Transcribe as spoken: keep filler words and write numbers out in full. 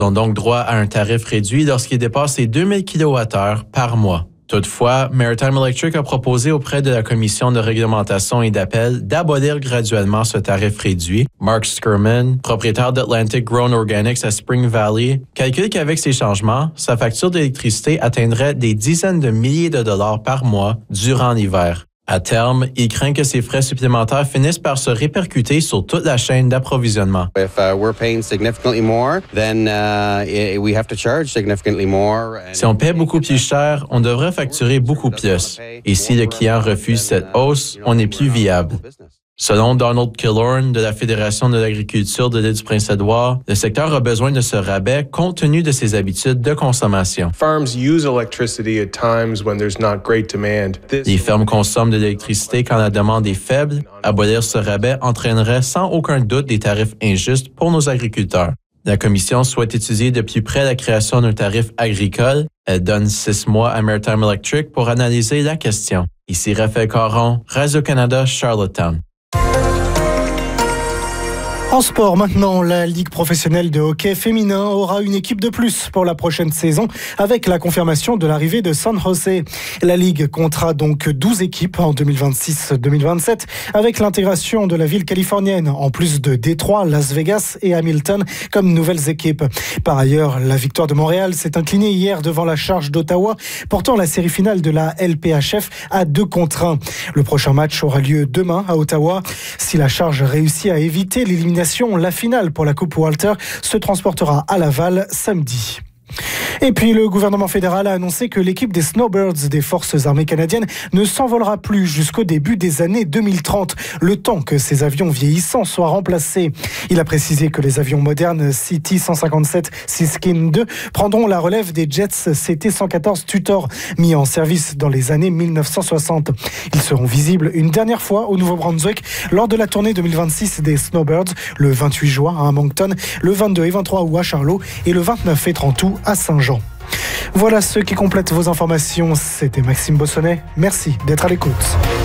ont donc droit à un tarif réduit lorsqu'ils dépassent les deux mille kilowattheures par mois. Toutefois, Maritime Electric a proposé auprès de la Commission de réglementation et d'appel d'abolir graduellement ce tarif réduit. Mark Skirman, propriétaire d'Atlantic Grown Organics à Spring Valley, calcule qu'avec ces changements, sa facture d'électricité atteindrait des dizaines de milliers de dollars par mois durant l'hiver. À terme, il craint que ces frais supplémentaires finissent par se répercuter sur toute la chaîne d'approvisionnement. If uh, we're paying significantly more, then uh, we have to charge significantly more. Si on paie beaucoup plus cher, on devrait facturer beaucoup plus. Et si le client refuse cette hausse, on n'est plus viable. Selon Donald Killorn de la Fédération de l'agriculture de l'île du Prince-Édouard, le secteur a besoin de ce rabais compte tenu de ses habitudes de consommation. Les fermes consomment de l'électricité quand la demande est faible. Abolir ce rabais entraînerait sans aucun doute des tarifs injustes pour nos agriculteurs. La Commission souhaite étudier de plus près la création d'un tarif agricole. Elle donne six mois à Maritime Electric pour analyser la question. Ici Raphaël Caron, Radio-Canada, Charlottetown. En sport, maintenant, la Ligue professionnelle de hockey féminin aura une équipe de plus pour la prochaine saison avec la confirmation de l'arrivée de San José. La Ligue comptera donc douze équipes en deux mille vingt-six deux mille vingt-sept avec l'intégration de la ville californienne en plus de Détroit, Las Vegas et Hamilton comme nouvelles équipes. Par ailleurs, la Victoire de Montréal s'est inclinée hier devant la Charge d'Ottawa, portant la série finale de la L P H F à deux contre un. Le prochain match aura lieu demain à Ottawa. Si la Charge réussit à éviter l'élimination, la finale pour la Coupe Walter se transportera à Laval samedi. Et puis le gouvernement fédéral a annoncé que l'équipe des Snowbirds des Forces armées canadiennes ne s'envolera plus jusqu'au début des années deux mille trente, le temps que ces avions vieillissants soient remplacés. Il a précisé que les avions modernes C T cent cinquante-sept Siskin deux prendront la relève des Jets C T cent quatorze Tutor mis en service dans les années mille neuf cent soixante. Ils seront visibles une dernière fois au Nouveau-Brunswick lors de la tournée deux mille vingt-six des Snowbirds, le vingt-huit juin à Moncton, le vingt-deux et vingt-trois août à Charlot et le vingt-neuf et trente août à Saint-Jean. Voilà ce qui complète vos informations. C'était Maxime Bossonnet. Merci d'être à l'écoute.